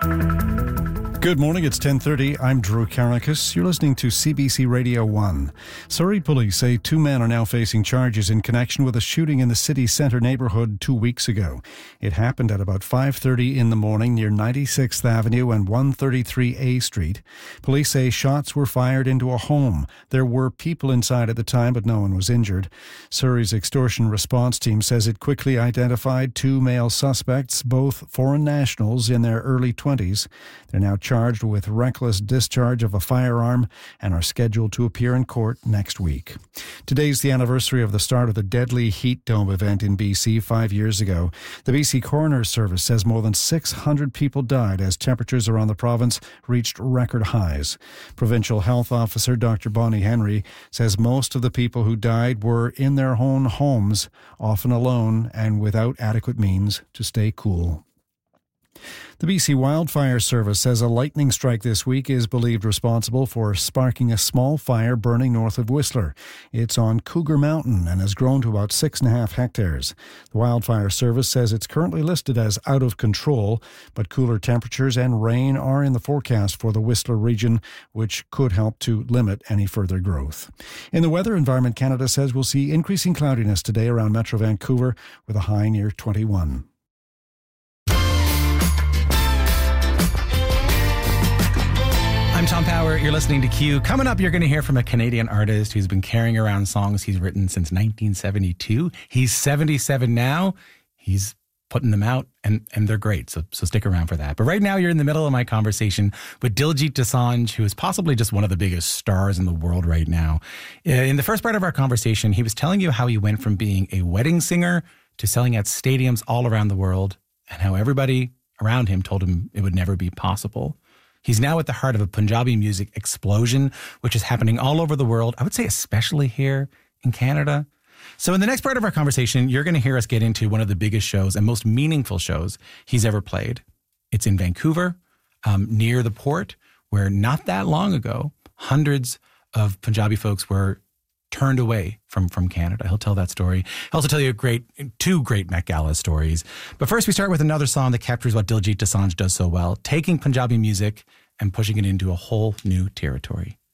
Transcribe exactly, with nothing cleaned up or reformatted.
Good morning, it's ten thirty. I'm Drew Karakis. You're listening to C B C Radio one. Surrey police say two men are now facing charges in connection with a shooting in the city centre neighbourhood two weeks ago. It happened at about five thirty in the morning near ninety-sixth Avenue and one thirty-three A Street. Police say shots were fired into a home. There were people inside at the time, but no one was injured. Surrey's extortion response team says it quickly identified two male suspects, both foreign nationals in their early twenties. They're now charged charged with reckless discharge of a firearm and are scheduled to appear in court next week. Today's the anniversary of the start of the deadly heat dome event in B C five years ago. The B C Coroner's Service says more than six hundred people died as temperatures around the province reached record highs. Provincial Health Officer Doctor Bonnie Henry says most of the people who died were in their own homes, often alone and without adequate means to stay cool. The B C Wildfire Service says a lightning strike this week is believed responsible for sparking a small fire burning north of Whistler. It's on Cougar Mountain and has grown to about six and a half hectares. The Wildfire Service says it's currently listed as out of control, but cooler temperatures and rain are in the forecast for the Whistler region, which could help to limit any further growth. In the weather, Environment Canada says we'll see increasing cloudiness today around Metro Vancouver with a high near twenty-one. I'm Tom Power. You're listening to Q. Coming up, you're going to hear from a Canadian artist who's been carrying around songs he's written since nineteen seventy-two. He's seventy-seven now. He's putting them out, and, and they're great, so so stick around for that. But right now, you're in the middle of my conversation with Diljit Dosanjh, who is possibly just one of the biggest stars in the world right now. In the first part of our conversation, he was telling you how he went from being a wedding singer to selling out stadiums all around the world, and how everybody around him told him it would never be possible. He's now at the heart of a Punjabi music explosion, which is happening all over the world. I would say especially here in Canada. So in the next part of our conversation, you're going to hear us get into one of the biggest shows and most meaningful shows he's ever played. It's in Vancouver, um, near the port, where not that long ago, hundreds of Punjabi folks were turned away from, from Canada. He'll tell that story. He'll also tell you a great, two great Met Gala stories. But first, we start with another song that captures what Diljit Dosanjh does so well, taking Punjabi music and pushing it into a whole new territory.